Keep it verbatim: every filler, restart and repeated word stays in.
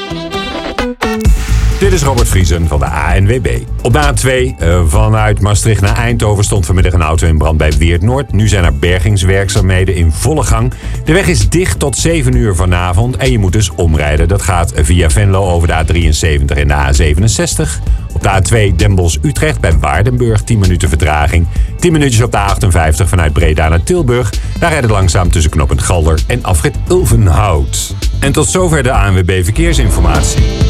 Dit is Robert Vriesen van de A N W B. Op de A twee uh, vanuit Maastricht naar Eindhoven stond vanmiddag een auto in brand bij Weert Noord. Nu zijn er bergingswerkzaamheden in volle gang. De weg is dicht tot zeven uur vanavond en je moet dus omrijden. Dat gaat via Venlo over de A drieënzeventig en de A zevenenzestig. Op de A twee Den Bosch-Utrecht bij Waardenburg tien minuten vertraging. tien minuutjes op de A achtenvijftig vanuit Breda naar Tilburg. Daar rijdt het langzaam tussen knooppunt Galder en afrit Ulvenhout. En tot zover de A N W B Verkeersinformatie.